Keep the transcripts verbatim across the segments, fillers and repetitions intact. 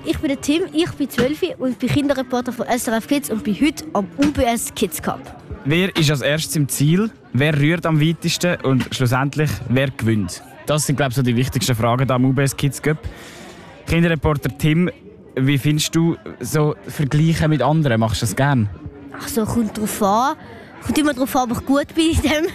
ich bin der Tim, ich bin zwölf und bin Kinderreporter von S R F Kids und bin heute am U B S Kids Cup. Wer ist als erstes im Ziel? Wer rührt am weitesten? Und schlussendlich, wer gewinnt? Das sind, glaube ich, so die wichtigsten Fragen am U B S Kids Cup. Kinderreporter Tim, wie findest du so Vergleiche mit anderen? Machst du das gerne? Ach so, kommt drauf an. Kommt immer darauf an, ob ich gut bin in dem.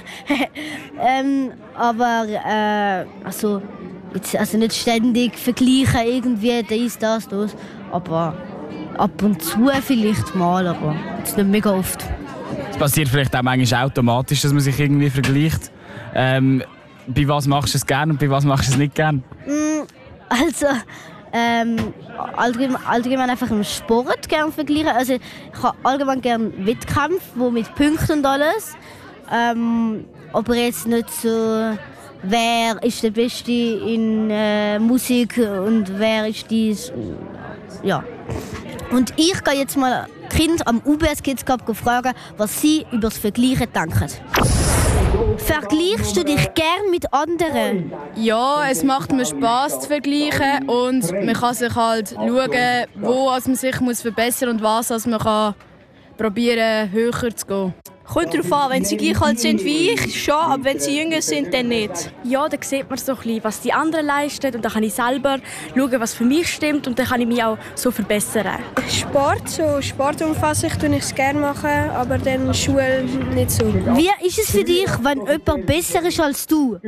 ähm, aber äh, also, jetzt, also nicht ständig vergleichen, irgendwie dies, das, das. Aber ab und zu vielleicht mal, aber jetzt nicht mega oft. Es passiert vielleicht auch manchmal automatisch, dass man sich irgendwie vergleicht. Ähm, bei was machst du es gerne und bei was machst du es nicht gerne? Mm, also, ähm, allgemein, allgemein einfach im Sport gerne vergleichen. Also, ich habe allgemein gerne Wettkämpfe, wo mit Punkten und alles. Ähm, aber jetzt nicht so, wer ist der Beste in äh, Musik und wer ist dies. Ja. Und ich gehe jetzt mal die Kinder am U B S Kids Cup fragen, was sie über das Vergleichen denken. Vergleichst du dich gern mit anderen? Ja, es macht mir Spass zu vergleichen und man kann sich halt schauen, wo man sich muss verbessern muss und was also man kann probieren, höher zu gehen. Kommt darauf an, wenn sie gleich alt sind wie ich, schon, aber wenn sie jünger sind, dann nicht. Ja, dann sieht man so ein bisschen, was die anderen leisten und dann kann ich selber schauen, was für mich stimmt und dann kann ich mich auch so verbessern. Sport, so Sportumfassung tue ich es gerne machen, aber dann Schule nicht so. Wie ist es für dich, wenn jemand besser ist als du?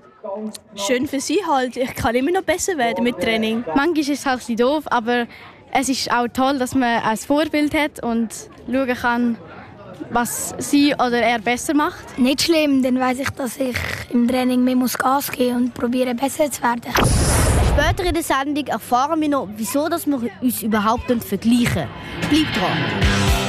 Schön für sie halt. Ich kann immer noch besser werden mit Training. Manchmal ist es halt ein bisschen doof, aber es ist auch toll, dass man ein Vorbild hat und schauen kann, was sie oder er besser macht. Nicht schlimm, dann weiss ich, dass ich im Training mehr Gas geben muss und probiere besser zu werden. Später in der Sendung erfahren wir noch, wieso dass wir uns überhaupt vergleichen. Bleibt dran!